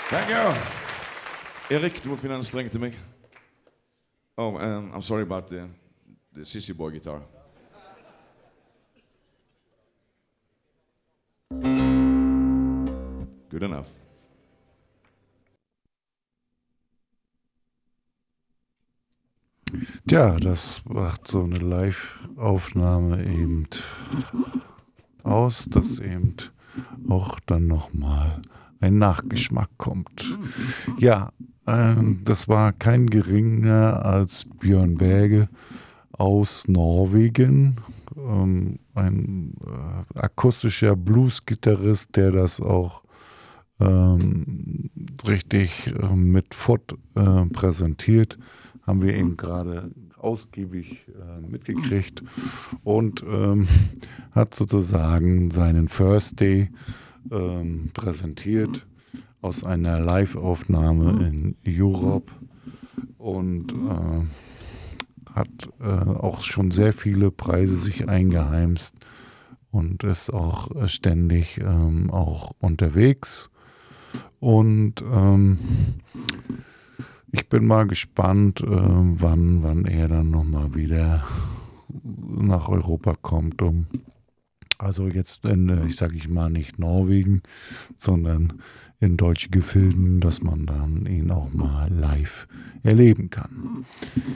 Thank you. Erik, du må finne en streng til meg. Oh, I'm sorry about the Sissy Boy guitar. Good enough. Tja, das macht so eine Live-Aufnahme eben aus, dass eben auch dann nochmal ein Nachgeschmack kommt. Ja, das war kein geringer als Björn Berge aus Norwegen, ein akustischer Blues-Gitarrist, der das auch richtig mit Foot präsentiert, haben wir eben gerade ausgiebig mitgekriegt und hat sozusagen seinen First Day präsentiert aus einer Live-Aufnahme in Europe und hat auch schon sehr viele Preise sich eingeheimst und ist auch ständig auch unterwegs. Und ich bin mal gespannt, wann er dann nochmal wieder nach Europa kommt, also jetzt ich sage mal nicht Norwegen, sondern in deutsche Gefilden, dass man dann ihn auch mal live erleben kann.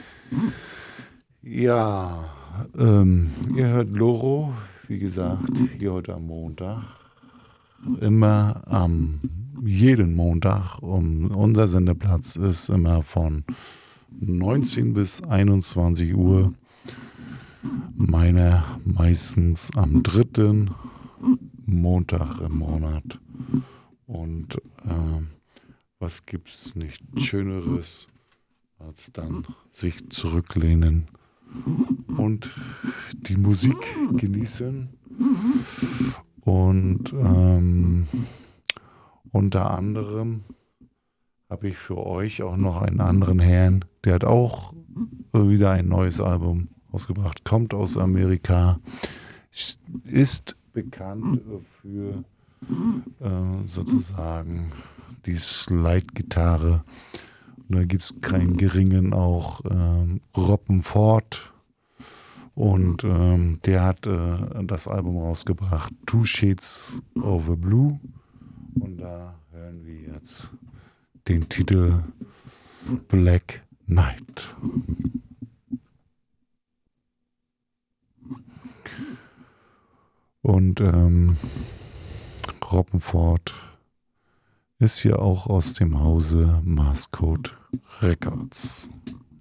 Ja, ihr hört Loro, wie gesagt, hier heute am Montag. Immer jeden Montag. Unser Sendeplatz ist immer von 19 bis 21 Uhr. Meiner meistens am 3. Montag im Monat. Und was gibt's nicht Schöneres, als dann sich zurücklehnen und die Musik genießen. Und unter anderem habe ich für euch auch noch einen anderen Herrn, der hat auch wieder ein neues Album ausgebracht, kommt aus Amerika, ist bekannt für sozusagen die Slide-Gitarre. Und da gibt es keinen geringen auch Robbenford. Und der hat das Album rausgebracht, Two Shades of Blue. Und da hören wir jetzt den Titel Black Knight. Und Robbenford ist ja auch aus dem Hause Marscode Records.